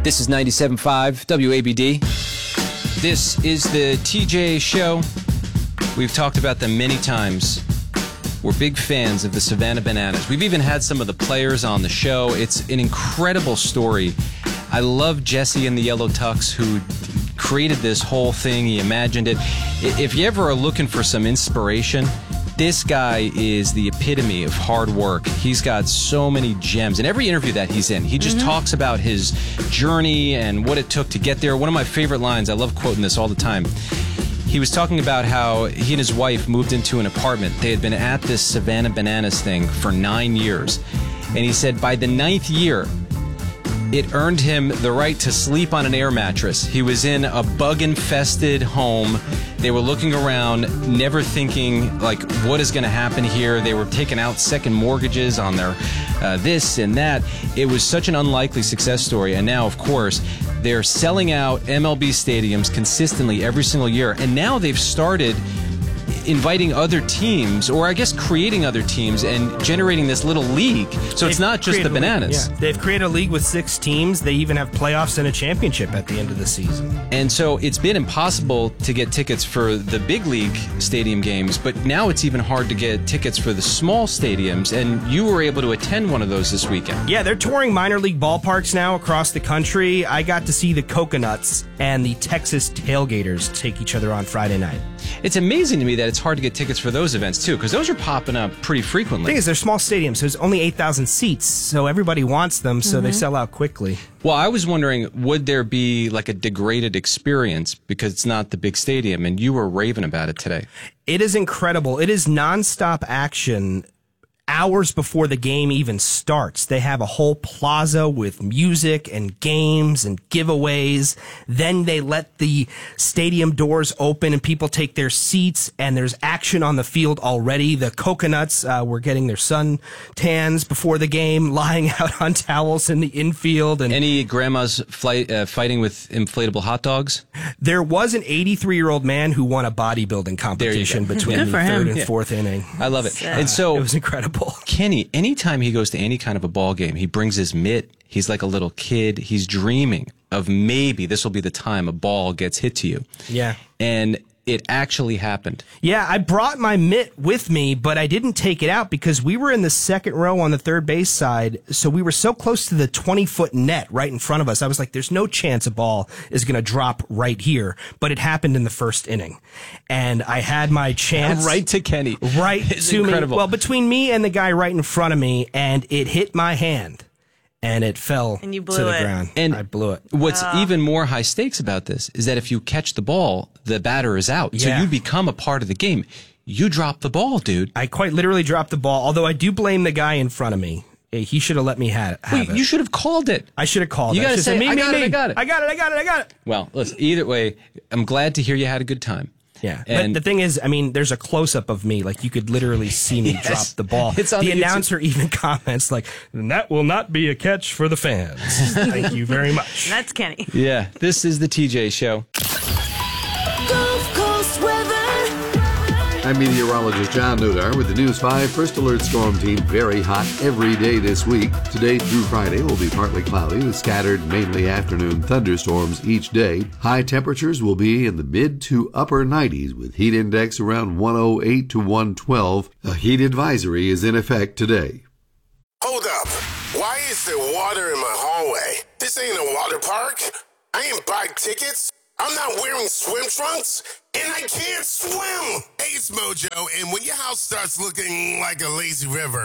This is 97.5 WABD. This is the TJ Show. We've talked about them many times. We're big fans of the Savannah Bananas. We've even had some of the players on the show. It's an incredible story. I love Jesse and the Yellow Tux, who created this whole thing. He imagined it. If you ever are looking for some inspiration, this guy is the epitome of hard work. He's got so many gems. In every interview that he's in, he just talks about his journey and what it took to get there. One of my favorite lines, I love quoting this all the time. He was talking about how he and his wife moved into an apartment. They had been at this Savannah Bananas thing for 9 years. And he said by the 9th year, it earned him the right to sleep on an air mattress. He was in a bug-infested home. They were looking around, never thinking, like, what is going to happen here? They were taking out second mortgages on their this and that. It was such an unlikely success story. And now, of course, they're selling out MLB stadiums consistently every single year. And now they've started inviting other teams, or I guess creating other teams and generating this little league. So it's not just the Bananas. Yeah. They've created a league with 6 teams. They even have playoffs and a championship at the end of the season. And so it's been impossible to get tickets for the big league stadium games, but now it's even hard to get tickets for the small stadiums, and you were able to attend one of those this weekend. Yeah, they're touring minor league ballparks now across the country. I got to see the Coconuts and the Texas Tailgaters take each other on Friday night. It's amazing to me that it's hard to get tickets for those events, too, because those are popping up pretty frequently. The thing is, they're small stadiums, so there's only 8,000 seats, so everybody wants them, so they sell out quickly. Well, I was wondering, would there be like a degraded experience because it's not the big stadium, and you were raving about it today. It is incredible. It is nonstop action. Hours before the game even starts, they have a whole plaza with music and games and giveaways. Then they let the stadium doors open and people take their seats, and there's action on the field already. The Coconuts were getting their sun tans before the game, lying out on towels in the infield. And any grandmas fighting with inflatable hot dogs? There was an 83-year-old man who won a bodybuilding competition between the third and fourth inning. I love it. And so it was incredible. Kenny, anytime he goes to any kind of a ball game, he brings his mitt. He's like a little kid. He's dreaming of maybe this will be the time a ball gets hit to you. Yeah. And it actually happened. Yeah, I brought my mitt with me, but I didn't take it out because we were in the second row on the third base side, so we were so close to the 20-foot net right in front of us. I was like, there's no chance a ball is going to drop right here, but it happened in the first inning. And I had my chance. Right to Kenny. Right it's to incredible. me. Well, between me and the guy right in front of me, and it hit my hand. And it fell and you blew to the it. ground. And I blew it. What's even more high stakes about this is that if you catch the ball, the batter is out. Yeah. So you become a part of the game. You drop the ball, dude. I quite literally dropped the ball, although I do blame the guy in front of me. He should have let me have it. You should have called it. I should have called it. You got to say, I got it. I got it. Well, listen, either way, I'm glad to hear you had a good time. Yeah, and but the thing is, I mean, there's a close-up of me. Like, you could literally see me drop the ball. It's on the the announcer even comments, like, that will not be a catch for the fans. Thank you very much. That's Kenny. Yeah, this is the TJ Show. Gulf Coast weather. I'm meteorologist John Nudar with the News 5 First Alert Storm Team. Very hot every day this week. Today through Friday will be partly cloudy with scattered, mainly afternoon thunderstorms each day. High temperatures will be in the mid to upper 90s with heat index around 108 to 112. A heat advisory is in effect today. Hold up. Why is there water in my hallway? This ain't a water park. I ain't buy tickets. I'm not wearing swim trunks, and I can't swim. Hey, it's Mojo, and when your house starts looking like a lazy river,